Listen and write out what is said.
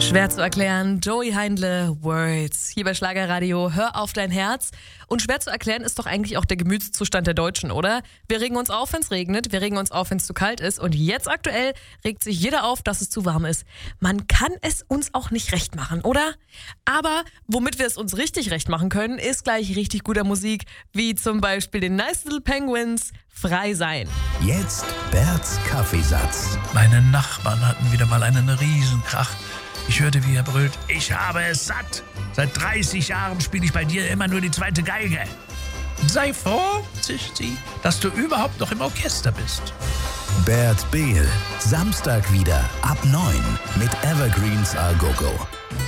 Schwer zu erklären, Joey Heindle, Words. Hier bei Schlagerradio, hör auf dein Herz. Und schwer zu erklären ist doch eigentlich auch der Gemütszustand der Deutschen, oder? Wir regen uns auf, wenn es regnet, wir regen uns auf, wenn es zu kalt ist. Und jetzt aktuell regt sich jeder auf, dass es zu warm ist. Man kann es uns auch nicht recht machen, oder? Aber womit wir es uns richtig recht machen können, ist gleich richtig guter Musik, wie zum Beispiel den Nice Little Penguins, Frei sein. Jetzt Berts Kaffeesatz. Meine Nachbarn hatten wieder mal einen Riesenkrach. Ich hörte, wie er brüllt, ich habe es satt. Seit 30 Jahren spiele ich bei dir immer nur die zweite Geige. Sei froh, zischt sie, dass du überhaupt noch im Orchester bist. Bert Behl, Samstag wieder ab 9 mit Evergreens A Go Go.